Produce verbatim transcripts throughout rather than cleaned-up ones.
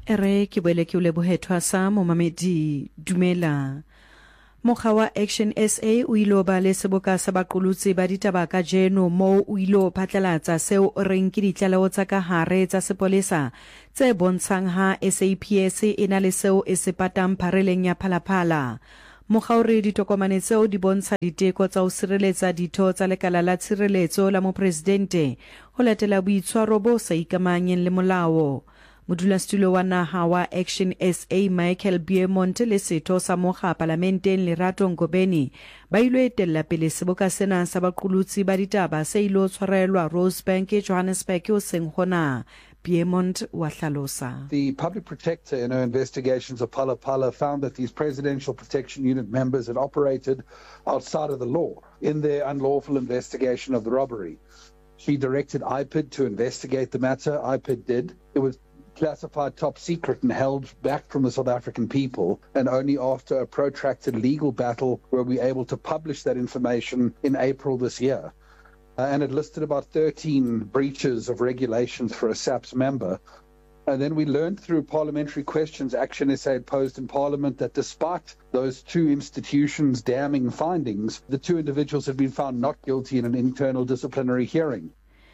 Ere ke boele ke o lebohethwa sa momamedi dumela. Mokga wa Action S A o ile ba le seboka sa baqolotsi ba ditaba ka jeno mo o ile phatlalatsa seo o reng ke ditlaleho tsa ka hare tsa sepolesa tse bontshang ha S A P S e na le seo e se patang phareleng ya phalaphala. Mokga o re ditokomane tseo di bontsha diteko tsa ho sireletsa ditho tsa lekala la tshireletso la mopresidente ho latela boitshwaro bo sa ikamanyeng le molao. Modulasetulo wa naha wa Action S A Michael Beamont le setho sa mokga parlamenteng Lerato Ngobeni ba ile etella pele seboka sena sa baqolotsi ba ditaba se ilo tshwarelwa Rosebank Johannesburg o seng hona. Beamont wa hlalosa. The public protector in her investigations of Phala Phala found that these presidential protection unit members had operated outside of the law in their unlawful investigation of the robbery. She directed I P I D to investigate the matter. I P I D did. It was classified top secret and held back from the South African people, and only after a protracted legal battle were we able to publish that information in April this year. Uh, and it listed about thirteen breaches of regulations for a S A P S member. And then we learned through parliamentary questions Action S A had posed in Parliament that despite those two institutions' damning findings, the two individuals had been found not guilty in an internal disciplinary hearing.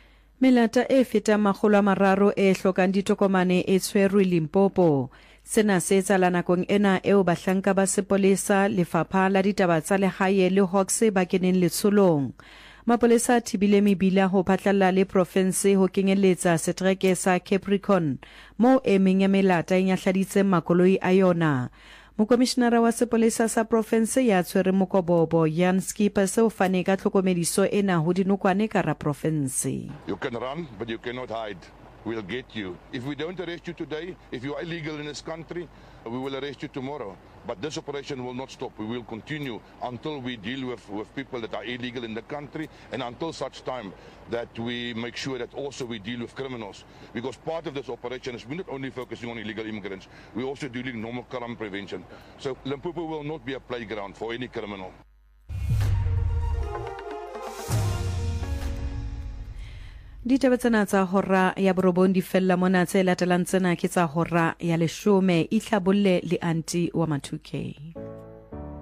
Melata e feta makgolo a mararo e hlokang ditokomane e tshwerwe Limpopo. Sena se etsahala nakong ena eo bahlanka ba sepolesa lefapha la ditaba tsa lehae le Hawks ba keneng letsholong. Mapolesa a thibile mebila ho phatlalla le province ho kenyeletsa setereke sa Capricorn mo emeng ya melata e nyahladitse makoloi a yona. Mokomishenara wa sepolesa sa province ya tshwere mokobobo Jan Skipper se o fane ka tlhokomediso ena ho dinokwane ka ra province. You can run, but you cannot hide. We'll get you. If we don't arrest you today, if you are illegal in this country, we will arrest you tomorrow. But this operation will not stop. We will continue until we deal with, with people that are illegal in the country, and until such time that we make sure that also we deal with criminals. Because part of this operation is we're not only focusing on illegal immigrants, we're also dealing normal crime prevention. So Limpopo will not be a playground for any criminal. Ditaba tsena tsa hora ya borobong di fella mona tse latelang tsena ke tsa hora ya leshome ihlabolle le anti wa Matuke.